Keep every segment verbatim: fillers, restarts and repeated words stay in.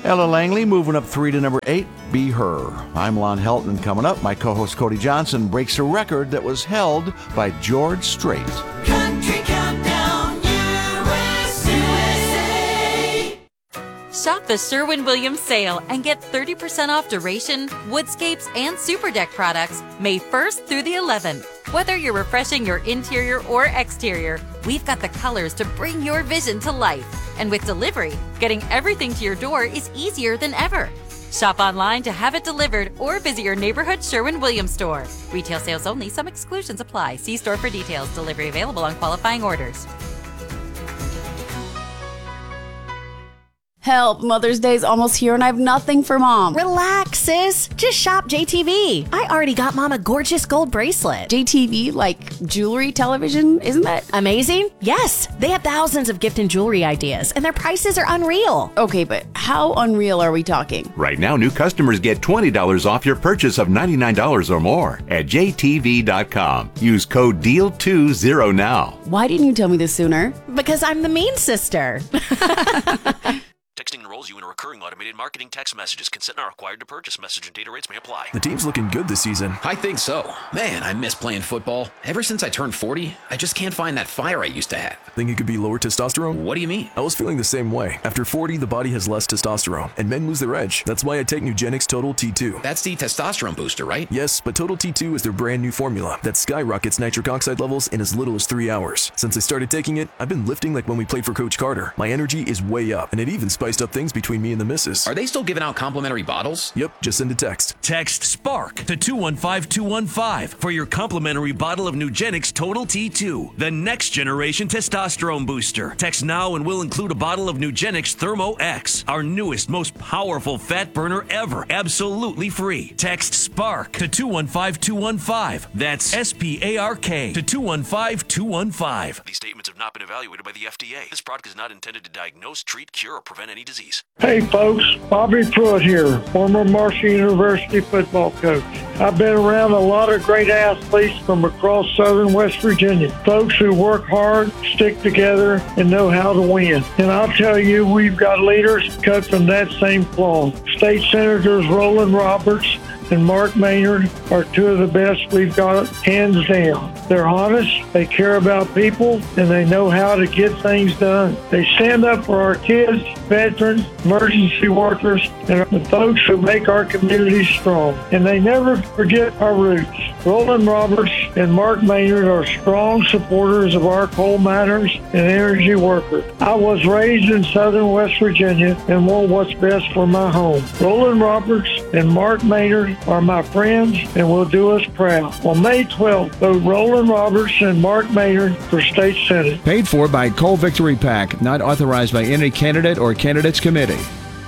Ella Langley moving up three to number eight, Be Her. I'm Lon Helton. Coming up, my co-host Cody Johnson breaks a record that was held by George Strait. Country Countdown U S A. Shop the Sherwin-Williams sale and get thirty percent off Duration, Woodscapes, and Super Deck products May first through the eleventh. Whether you're refreshing your interior or exterior, we've got the colors to bring your vision to life. And with delivery, getting everything to your door is easier than ever. Shop online to have it delivered or visit your neighborhood Sherwin-Williams store. Retail sales only. Some exclusions apply. See store for details. Delivery available on qualifying orders. Help, Mother's Day's almost here and I have nothing for Mom. Relax, sis. Just shop J T V. I already got Mom a gorgeous gold bracelet. J T V, like jewelry, television, isn't that amazing? Yes, they have thousands of gift and jewelry ideas and their prices are unreal. Okay, but how unreal are we talking? Right now, new customers get twenty dollars off your purchase of ninety-nine dollars or more at J T V dot com. Use code D E A L twenty now. Why didn't you tell me this sooner? Because I'm the mean sister. Texting enrolls you in a recurring automated marketing text messages. Consent not required to purchase. Message and data rates may apply. The team's looking good this season. I think so. Man, I miss playing football. Ever since I turned forty, I just can't find that fire I used to have. Think it could be lower testosterone? What do you mean? I was feeling the same way. After forty, the body has less testosterone, and men lose their edge. That's why I take Nugenix Total T two. That's the testosterone booster, right? Yes, but Total T two is their brand new formula that skyrockets nitric oxide levels in as little as three hours. Since I started taking it, I've been lifting like when we played for Coach Carter. My energy is way up, and it even spiced up things between me and the missus. Are they still giving out complimentary bottles? Yep, just send a text. Text SPARK to two one five two one five for your complimentary bottle of Nugenix Total T two, the next generation testosterone booster. Text now and we'll include a bottle of Nugenix Thermo X, our newest, most powerful fat burner ever, absolutely free. Text SPARK to two one five two one five. That's S P A R K to two one five two one five. These statements have not been evaluated by the F D A. This product is not intended to diagnose, treat, cure, or prevent any disease. Hey folks, Bobby Pruitt here, former Marshall University football coach. I've been around a lot of great athletes from across southern West Virginia, folks who work hard, stick together, and know how to win. And I'll tell you, we've got leaders cut from that same cloth. State Senators Roland Roberts and Mark Maynard are two of the best we've got, hands down. They're honest, they care about people, and they know how to get things done. They stand up for our kids, veterans, emergency workers, and the folks who make our communities strong. And they never forget our roots. Roland Roberts and Mark Maynard are strong supporters of our coal miners and energy workers. I was raised in southern West Virginia and want what's best for my home. Roland Roberts and Mark Maynard are my friends and will do us proud. On May twelfth, vote Roland Roberts and Mark Maynard for State Senate. Paid for by Coal Victory PAC, not authorized by any candidate or candidates committee.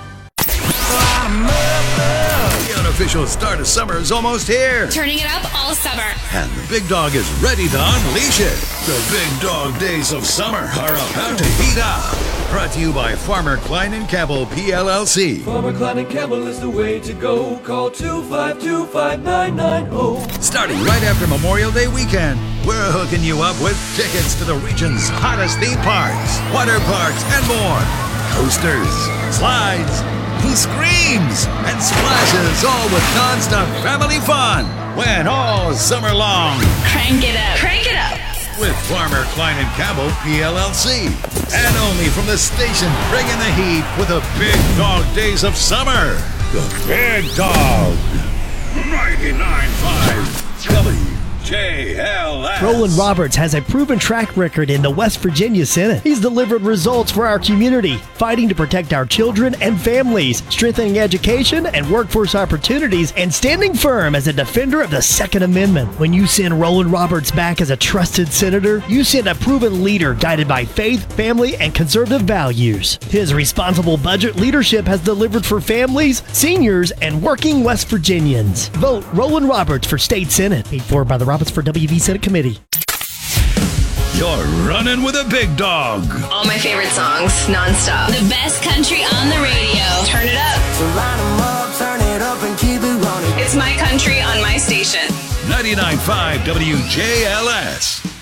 The unofficial start of summer is almost here. Turning it up all summer. And the big dog is ready to unleash it. The big dog days of summer are about to heat up. Brought to you by Farmer Klein and Campbell, P L L C. Farmer Klein and Campbell is the way to go. Call two five two, five nine nine zero. Starting right after Memorial Day weekend, we're hooking you up with tickets to the region's hottest theme parks, water parks, and more. Coasters, slides, screams, and splashes, all with non-stop family fun. When all summer long. Crank it up. Crank it up. With Farmer Klein and Campbell, P L L C. And only from the station bringing the heat with the big dog days of summer. The Big Dog. ninety-nine point five W J L S. Roland Roberts has a proven track record in the West Virginia Senate. He's delivered results for our community, fighting to protect our children and families, strengthening education and workforce opportunities, and standing firm as a defender of the Second Amendment. When you send Roland Roberts back as a trusted senator, you send a proven leader guided by faith, family, and conservative values. His responsible budget leadership has delivered for families, seniors, and working West Virginians. Vote Roland Roberts for State Senate. Paid for by the Roberts for W V Senate Committee. You're running with a big dog. All my favorite songs, nonstop. The best country on the radio. Turn it up. So line 'em up, turn it up, and keep it running. It's my country on my station. ninety-nine point five W J L S.